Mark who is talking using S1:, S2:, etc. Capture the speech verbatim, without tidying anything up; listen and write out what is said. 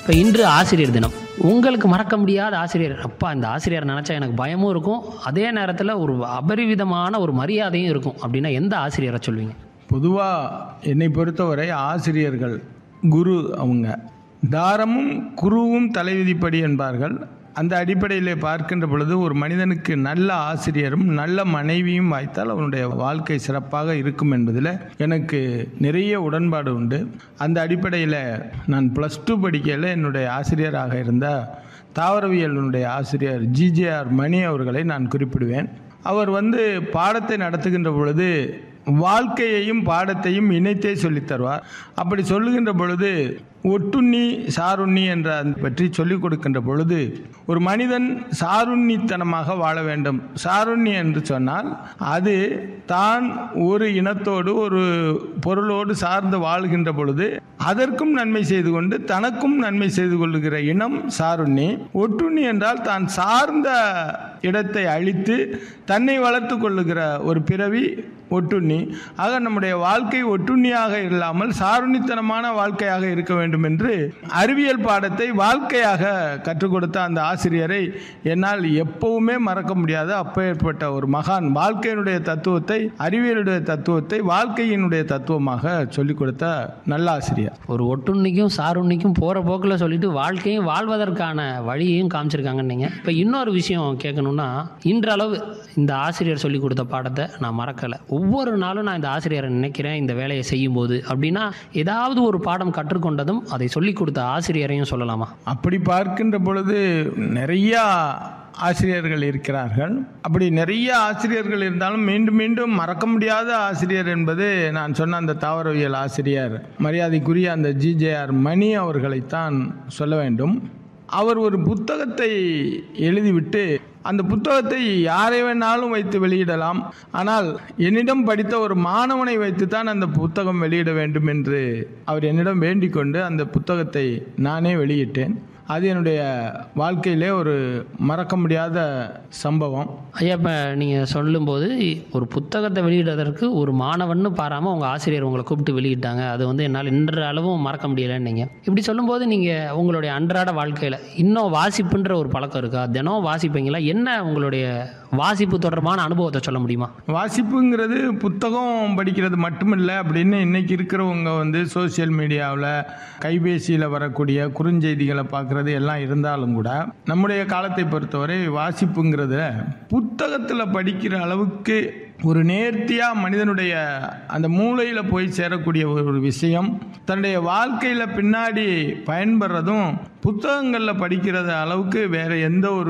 S1: இப்போ இன்று ஆசிரியர் தினம். உங்களுக்கு மறக்க முடியாத ஆசிரியர், அப்பா இந்த ஆசிரியர் நினச்சா எனக்கு பயமும் இருக்கும், அதே நேரத்தில் ஒரு அபரிவிதமான ஒரு மரியாதையும் இருக்கும் அப்படின்னா எந்த ஆசிரியரை சொல்வீங்க?
S2: பொதுவாக என்னை பொறுத்தவரை ஆசிரியர்கள் குரு, அவங்க தாரமும் குருவும் தலைவிதிப்படி என்பார்கள். அந்த அடிப்படையில் பார்க்கின்ற பொழுது ஒரு மனிதனுக்கு நல்ல ஆசிரியரும் நல்ல மனைவியும் வாய்த்தால் அவனுடைய வாழ்க்கை சிறப்பாக இருக்கும் என்பதில் எனக்கு நிறைய உடன்பாடு உண்டு. அந்த அடிப்படையில் நான் ப்ளஸ் டூ படிக்கையில் என்னுடைய ஆசிரியராக இருந்த தாவரவியலினுடைய ஆசிரியர் ஜிஜேஆர் மணி அவர்களை நான் குறிப்பிடுவேன். அவர் வந்து பாடத்தை நடத்துகின்ற பொழுது வாழ்க்கையையும் பாடத்தையும் இணைத்தே சொல்லித் தருவார். அப்படி சொல்லுகின்ற பொழுது ஒட்டுண்ணி சாருண்ணி என்ற பற்றி சொல்லிக் கொடுக்கின்ற பொழுது ஒரு மனிதன் சாருண்ணித்தனமாக வாழ வேண்டும். சாருண்ணி என்று சொன்னால் அது தான் ஒரு இனத்தோடு ஒரு பொருளோடு சார்ந்து வாழ்கின்ற பொழுது அதற்கும் நன்மை செய்து கொண்டு தனக்கும் நன்மை செய்து கொள்ளுகிற இனம் சாருண்ணி. ஒட்டுண்ணி என்றால் தான் சார்ந்த இடத்தை அழித்து தன்னை வளர்த்து கொள்ளுகிற ஒரு பிறவி ஒட்டுண்ணி. ஆக நம்முடைய வாழ்க்கை ஒட்டுண்ணியாக இல்லாமல் சாருண்ணித்தனமான வாழ்க்கையாக இருக்க வேண்டும் என்று அறிவியல் பாடத்தை வாழ்க்கையாக கற்றுக் கொடுத்த அந்த ஆசிரியரை என்னால் எப்பவுமே மறக்க முடியாது. அப்பேற்பட்ட ஒரு மகான் வாழ்க்கையினுடைய தத்துவத்தை, அறிவியலுடைய தத்துவத்தை வாழ்க்கையினுடைய தத்துவமாக சொல்லிக் கொடுத்த நல்ல ஆசிரியர்.
S1: ஒரு ஒட்டுண்ணிக்கும் சாருண்ணிக்கும் போகிற போக்கில் சொல்லிட்டு வாழ்க்கையும் வாழ்வதற்கான வழியையும் காமிச்சிருக்காங்க. நீங்கள் இப்போ இன்னொரு விஷயம் கேட்கணும்னா, இன்றளவு இந்த ஆசிரியர் சொல்லிக் கொடுத்த பாடத்தை நான் மறக்கலை. ஒவ்வொரு நாளும் நான் இந்த ஆசிரியரை நினைக்கிறேன் இந்த வேலையை செய்யும்போது அப்படின்னா ஏதாவது ஒரு பாடம் கற்றுக்கொண்டதும் அதை சொல்லிக் கொடுத்த ஆசிரியரையும் சொல்லலாமா?
S2: அப்படி பார்க்கின்ற பொழுது நிறைய ஆசிரியர்கள் இருக்கிறார்கள். அப்படி நிறைய ஆசிரியர்கள் இருந்தாலும் மீண்டும் மீண்டும் மறக்க முடியாத ஆசிரியர் என்பது நான் சொன்ன அந்த தாவரவியல் ஆசிரியர் மரியாதைக்குரிய அந்த ஜிஜேஆர் மணி அவர்களைத்தான் சொல்ல வேண்டும். அவர் ஒரு புத்தகத்தை எழுதிவிட்டு அந்த புத்தகத்தை யாரை வேணாலும் வைத்து வெளியிடலாம், ஆனால் என்னிடம் படித்த ஒரு மாணவனை வைத்துத்தான் அந்த புத்தகம் வெளியிட வேண்டும் என்று அவர் என்னிடம் வேண்டிக் கொண்டு அந்த புத்தகத்தை நானே வெளியிட்டேன். அது என்னுடைய வாழ்க்கையிலே ஒரு மறக்க முடியாத சம்பவம்.
S1: ஐயா, இப்போ நீங்கள் சொல்லும்போது ஒரு புத்தகத்தை வெளியிடுவதற்கு ஒரு மாணவன்னு பாராமல் உங்கள் ஆசிரியர் உங்களை கூப்பிட்டு வெளியிட்டாங்க, அது வந்து என்னால் இன்ற அளவும் மறக்க முடியலைன்னு நீங்கள் இப்படி சொல்லும்போது நீங்கள் உங்களுடைய அன்றாட வாழ்க்கையில் இன்னும் வாசிப்புன்ற ஒரு பழக்கம் இருக்கா? தினம் வாசிப்பீங்களா? என்ன உங்களுடைய வாசிப்பு தொடர்பான அனுபவத்தை சொல்ல முடியுமா?
S2: வாசிப்புங்கிறது புத்தகம் படிக்கிறது மட்டுமில்லை அப்படின்னு இன்னைக்கு இருக்கிறவங்க வந்து சோசியல் மீடியாவில் கைபேசியில் வரக்கூடிய குறுஞ்செய்திகளை பார்க்குறது எல்லாம் இருந்தாலும் கூட நம்முடைய காலத்தை பொறுத்தவரை வாசிப்புங்கிறத புத்தகத்தில் படிக்கிற அளவுக்கு ஒரு நேர்த்தியாக மனிதனுடைய அந்த மூளையில் போய் சேரக்கூடிய ஒரு விஷயம் தன்னுடைய வாழ்க்கையில் பின்னாடி பயன்படுறதும் புத்தகங்களில் படிக்கிறது அளவுக்கு வேற எந்த ஒரு